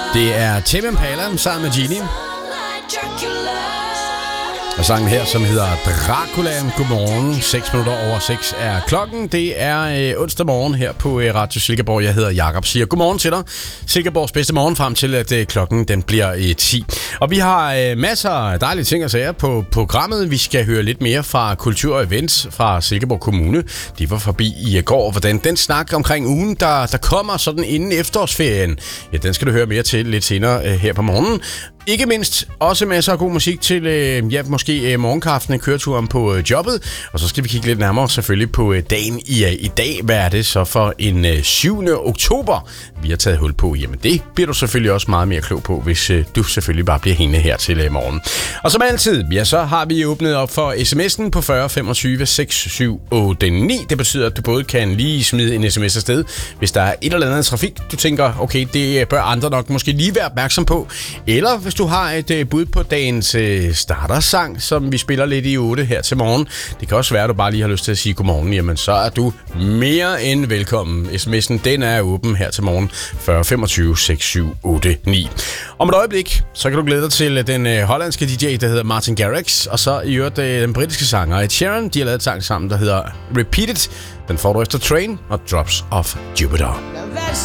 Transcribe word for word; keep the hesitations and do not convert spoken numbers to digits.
Det er Tame Impala sammen med Genie. Og sangen her, som hedder Dracula. Godmorgen. seks minutter over seks er klokken. Det er øh, onsdag morgen her på øh, Radio Silkeborg. Jeg hedder Jakob, siger godmorgen til dig. Silkeborgs bedste morgen frem til, at øh, klokken den bliver øh, ti. Og vi har øh, masser af dejlige ting at sige på programmet. Vi skal høre lidt mere fra Kultur og Events fra Silkeborg Kommune. De var forbi i går. Hvordan den snak omkring ugen, der, der kommer sådan inden efterårsferien, ja, den skal du høre mere til lidt senere øh, her på morgenen. Ikke mindst også masser af god musik til, øh, ja, måske øh, morgenkaffen, køreturen på øh, jobbet. Og så skal vi kigge lidt nærmere selvfølgelig på øh, dagen i, øh, i dag. Hvad er det så for en øh, syvende oktober, vi har taget hul på? Jamen det bliver du selvfølgelig også meget mere klog på, hvis øh, du selvfølgelig bare bliver hængende her til øh, morgen. Og som altid, ja, så har vi åbnet op for sms'en på fyrre femogtyve seks syv otte ni. Det betyder, at du både kan lige smide en sms afsted, hvis der er et eller andet trafik, du tænker, okay, det bør andre nok måske lige være opmærksom på. Eller hvis du har et øh, bud på dagens øh, startersang, som vi spiller lidt i otte her til morgen. Det kan også være, at du bare lige har lyst til at sige godmorgen. Jamen, så er du mere end velkommen. sms'en, den er åben her til morgen. fyrre femogtyve seks syv otte ni. Om et øjeblik, så kan du glæde dig til den øh, hollandske D J, der hedder Martin Garrix. Og så i øvrigt øh, den britiske sanger Ed Sheeran. De har lavet et sang sammen, der hedder Repeat It. Den får du efter Train og Drops of Jupiter.